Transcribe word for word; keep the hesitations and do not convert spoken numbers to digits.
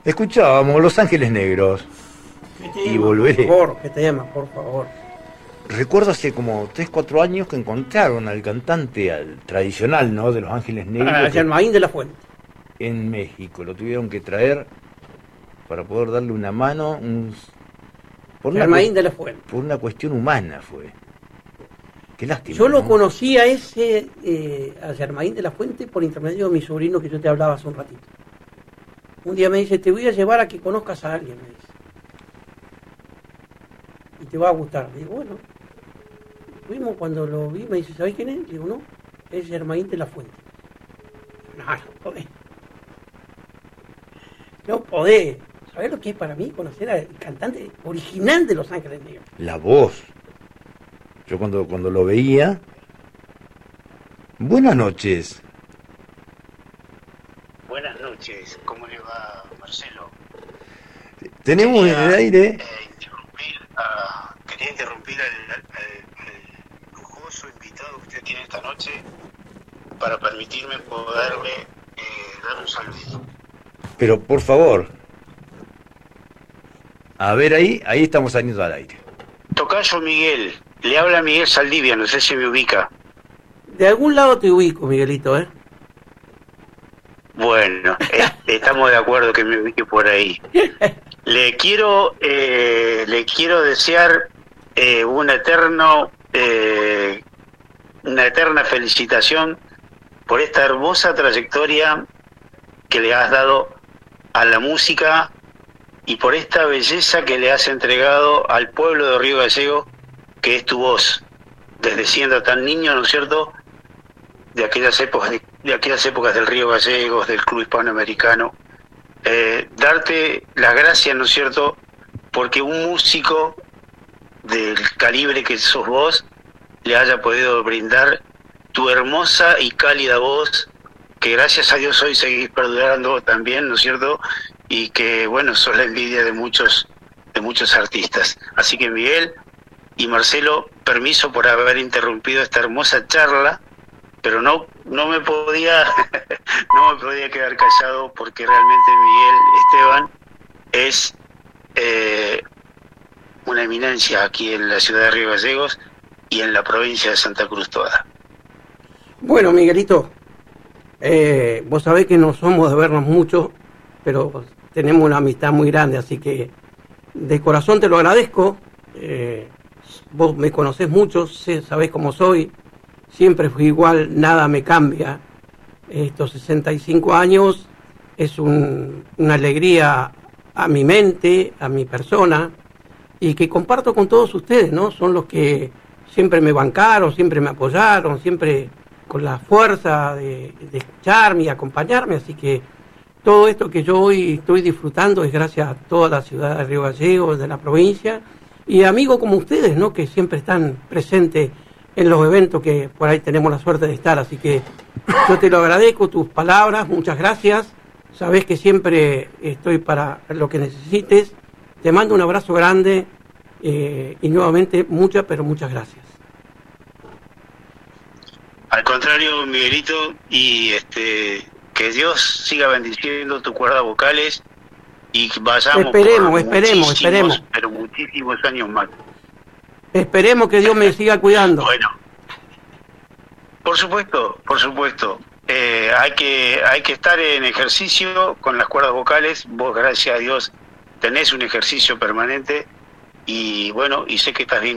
Escuchábamos Los Ángeles Negros. Y volveré. Por favor, ¿qué tema, por favor? Recuerdo hace como tres cuatro años que encontraron al cantante, al tradicional, ¿no?, de Los Ángeles Negros. A Germain de la Fuente. En México. Lo tuvieron que traer para poder darle una mano. Un, por Germain una, de la Fuente. Por una cuestión humana fue. Qué lástima. Yo lo ¿no? conocí a ese, eh, a Germain de la Fuente, por intermedio de mi sobrino que yo te hablaba hace un ratito. Un día me dice, te voy a llevar a que conozcas a alguien, me dice. Y te va a gustar. Le digo, bueno. Fuimos, cuando lo vi, me dice, ¿sabés quién es? Le digo, no, es Germain de la Fuente. No, no podés. No podés. ¿Sabés lo que es para mí conocer al cantante original de Los Ángeles Negros? La voz. Yo cuando, cuando lo veía... Buenas noches. Buenas noches. ¿Cómo le va, Marcelo? Tenemos quería, en el aire... Eh, interrumpir a, quería interrumpir al, al, al lujoso invitado que usted tiene esta noche para permitirme poderle eh, dar un saludo. Pero por favor... A ver ahí, ahí estamos saliendo al aire. Tocayo Miguel, le habla Miguel Saldivia, no sé si me ubica. De algún lado te ubico, Miguelito, ¿eh? Bueno, eh, estamos de acuerdo que me ubique por ahí. Le quiero, eh, le quiero desear eh, un eterno, eh, una eterna felicitación por esta hermosa trayectoria que le has dado a la música y por esta belleza que le has entregado al pueblo de Río Gallegos, que es tu voz, desde siendo tan niño, ¿no es cierto?, de aquellas épocas, de, de aquellas épocas del Río Gallegos, del Club Hispanoamericano, eh, darte las gracias, ¿no es cierto?, porque un músico del calibre que sos vos le haya podido brindar tu hermosa y cálida voz, que gracias a Dios hoy seguís perdurando también, ¿no es cierto?, y que, bueno, sos la envidia de muchos, de muchos artistas. Así que Miguel y Marcelo, permiso por haber interrumpido esta hermosa charla, pero no no me podía no me podía quedar callado porque realmente Miguel Esteban es eh, una eminencia aquí en la ciudad de Río Gallegos y en la provincia de Santa Cruz toda. Bueno, Miguelito, eh, vos sabés que no somos de vernos mucho, pero tenemos una amistad muy grande, así que de corazón te lo agradezco. Eh, vos me conocés mucho, sé, sabés cómo soy, siempre fui igual, nada me cambia. Estos sesenta y cinco años es un, una alegría a mi mente, a mi persona, y que comparto con todos ustedes, ¿no? Son los que siempre me bancaron, siempre me apoyaron, siempre con la fuerza de, de escucharme y acompañarme, así que todo esto que yo hoy estoy disfrutando es gracias a toda la ciudad de Río Gallegos, de la provincia, y amigos como ustedes, ¿no?, que siempre están presentes en los eventos que por ahí tenemos la suerte de estar. Así que yo te lo agradezco, tus palabras, muchas gracias. Sabés que siempre estoy para lo que necesites. Te mando un abrazo grande eh, y nuevamente muchas, pero muchas gracias. Al contrario, Miguelito, y este... que Dios siga bendiciendo tus cuerdas vocales y vayamos esperemos, por esperemos, esperemos. pero muchísimos años más. Esperemos que Dios me siga cuidando. Bueno, por supuesto, por supuesto. Eh, hay que hay que estar en ejercicio con las cuerdas vocales. Vos, gracias a Dios, tenés un ejercicio permanente y bueno, y sé que estás bien